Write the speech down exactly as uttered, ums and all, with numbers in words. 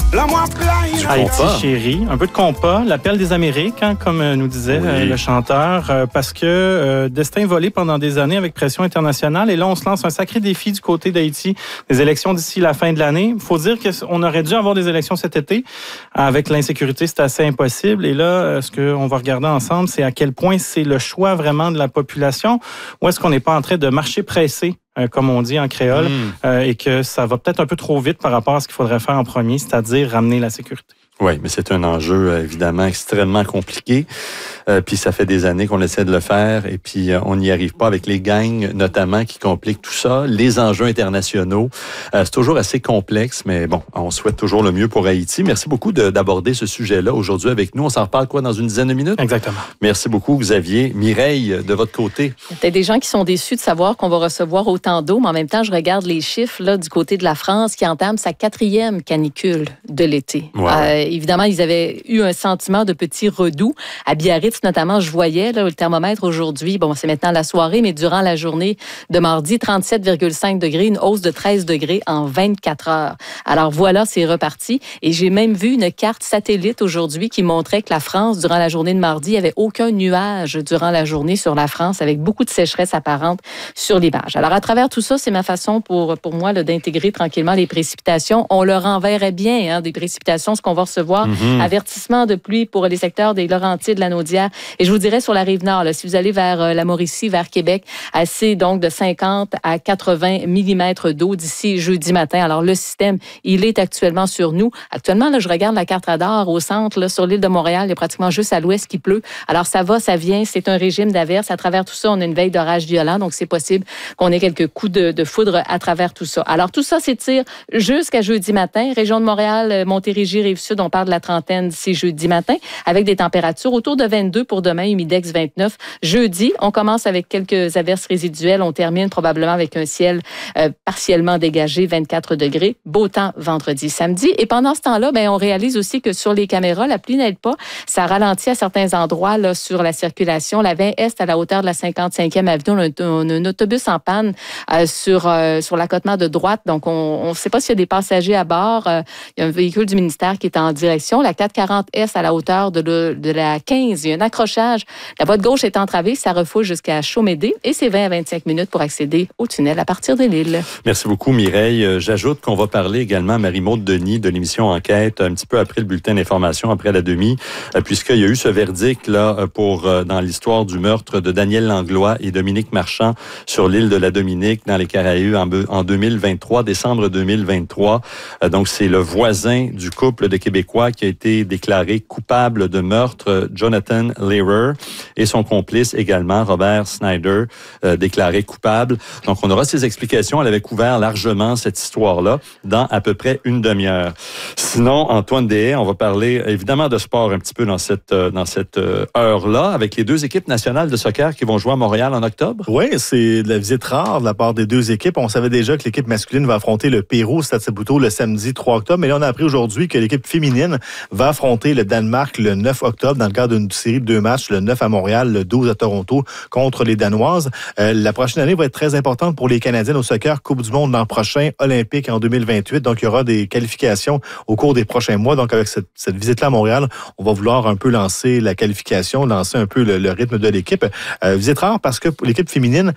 Haïti chérie, un peu de compas, l'appel des Amériques, hein, comme nous disait oui. euh, le chanteur, euh, parce que euh, destin volé pendant des années avec pression internationale, et là on se lance un sacré défi du côté d'Haïti, des élections d'ici la fin de l'année. Il faut dire qu'on aurait dû avoir des élections cet été, avec l'insécurité c'est assez impossible, et là ce qu'on va regarder ensemble, c'est à quel point c'est le choix vraiment de la population, ou est-ce qu'on n'est pas en train de marcher pressé, comme on dit en créole, mmh. euh, et que ça va peut-être un peu trop vite par rapport à ce qu'il faudrait faire en premier, c'est-à-dire ramener la sécurité. Oui, mais c'est un enjeu évidemment extrêmement compliqué. Euh, puis ça fait des années qu'on essaie de le faire et puis euh, on n'y arrive pas avec les gangs notamment qui compliquent tout ça. Les enjeux internationaux, euh, c'est toujours assez complexe, mais bon, on souhaite toujours le mieux pour Haïti. Merci beaucoup de, d'aborder ce sujet-là aujourd'hui avec nous. On s'en reparle quoi dans une dizaine de minutes? Exactement. Merci beaucoup Xavier. Mireille, de votre côté? Il y a des gens qui sont déçus de savoir qu'on va recevoir autant d'eau, mais en même temps, je regarde les chiffres là du côté de la France qui entame sa quatrième canicule de l'été. Ouais. Euh, évidemment, ils avaient eu un sentiment de petit redout. À Biarritz, notamment, je voyais là, le thermomètre aujourd'hui, bon, c'est maintenant la soirée, mais durant la journée de mardi, trente-sept virgule cinq degrés, une hausse de treize degrés en vingt-quatre heures. Alors voilà, c'est reparti. Et j'ai même vu une carte satellite aujourd'hui qui montrait que la France, durant la journée de mardi, il n'y avait aucun nuage durant la journée sur la France, avec beaucoup de sécheresse apparente sur les berges. Alors à travers tout ça, c'est ma façon pour, pour moi là, d'intégrer tranquillement les précipitations. On leur enverrait bien hein, des précipitations, ce qu'on va recevoir. Mm-hmm. Avertissement de pluie pour les secteurs des Laurentides, de la Naudière. Et je vous dirais sur la rive nord, là, si vous allez vers euh, la Mauricie, vers Québec, assez donc de cinquante à quatre-vingts millimètres d'eau d'ici jeudi matin. Alors le système, il est actuellement sur nous. Actuellement, là, je regarde la carte radar au centre, là, sur l'île de Montréal, il y a pratiquement juste à l'ouest qui pleut. Alors ça va, ça vient, c'est un régime d'averse. À travers tout ça, on a une veille d'orage violent, donc c'est possible qu'on ait quelques coups de, de foudre à travers tout ça. Alors tout ça s'étire jusqu'à jeudi matin. Région de Montréal, Montérégie, Rive-Sud, on parle de la trentaine d'ici jeudi matin, avec des températures autour de vingt-deux pour demain, humidex vingt-neuf. Jeudi, on commence avec quelques averses résiduelles. On termine probablement avec un ciel euh, partiellement dégagé, vingt-quatre degrés. Beau temps vendredi, samedi. Et pendant ce temps-là, ben, on réalise aussi que sur les caméras, la pluie n'aide pas. Ça ralentit à certains endroits là, sur la circulation. La vingt Est, à la hauteur de la cinquante-cinquième avenue, on a un, on a un autobus en panne euh, sur, euh, sur l'accotement de droite. Donc, on ne sait pas s'il y a des passagers à bord. Euh, il y a un véhicule du ministère qui est en direction. La quatre cent quarante Est, à la hauteur de, le, de la quinze, il y a un accrochage. La voie de gauche est entravée, ça refoule jusqu'à Chaumédé et c'est vingt à vingt-cinq minutes pour accéder au tunnel à partir de l'île. Merci beaucoup Mireille. J'ajoute qu'on va parler également à Marie-Maude Denis de l'émission Enquête un petit peu après le bulletin d'information, après la demi, puisqu'il y a eu ce verdict là pour dans l'histoire du meurtre de Daniel Langlois et Dominique Marchand sur l'île de la Dominique dans les Caraïbes en deux mille vingt-trois, décembre deux mille vingt-trois. Donc c'est le voisin du couple de Québécois qui a été déclaré coupable de meurtre, Jonathan Lehrer, et son complice également, Robert Snyder, euh, déclaré coupable. Donc, on aura ses explications. Elle avait couvert largement cette histoire-là dans à peu près une demi-heure. Sinon, Antoine Deshaies, on va parler évidemment de sport un petit peu dans cette, euh, dans cette euh, heure-là, avec les deux équipes nationales de soccer qui vont jouer à Montréal en octobre. Oui, c'est de la visite rare de la part des deux équipes. On savait déjà que l'équipe masculine va affronter le Pérou, Stade Saputo, le samedi trois octobre. Mais là, on a appris aujourd'hui que l'équipe féminine va affronter le Danemark le neuf octobre dans le cadre d'une série de deux matchs, le neuf à Montréal, le douze à Toronto, contre les Danoises. Euh, la prochaine année va être très importante pour les Canadiennes au soccer. Coupe du monde l'an prochain, Olympique en deux mille vingt-huit. Donc, il y aura des qualifications au cours des prochains mois. Donc, avec cette, cette visite-là à Montréal, on va vouloir un peu lancer la qualification, lancer un peu le, le rythme de l'équipe. Euh, visite rare parce que l'équipe féminine